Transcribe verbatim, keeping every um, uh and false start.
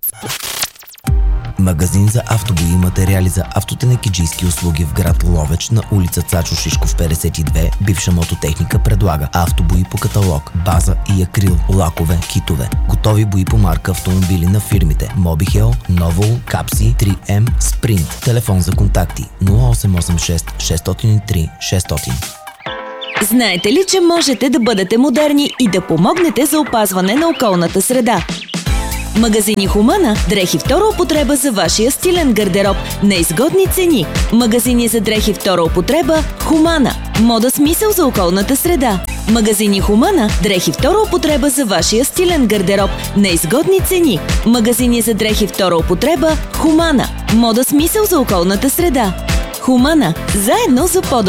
Магазин за автобои и материали за автотенекиджийски услуги в град Ловеч на улица Цачо Шишков петдесет и две, бивша Мототехника, предлага автобои по каталог, база и акрил, лакове, китове, готови бои по марка автомобили на фирмите Мобихел, Новол, Капси, три ем, Спринт. Телефон за контакти нула осем осем шест шест нула три шестстотин. Знаете ли, че можете да бъдете модерни и да помогнете за опазване на околната среда? Магазини Хумана – дрехи втора употреба за вашия стилен гардероб на изгодни цени. Магазини за дрехи втора употреба Хумана. Мода с мисъл за околната среда. Магазини Хумана – дрехи втора употреба за вашия стилен гардероб на изгодни цени. Магазини за дрехи втора употреба Хумана. Мода с мисъл за околната среда. Хумана – заедно за по-добре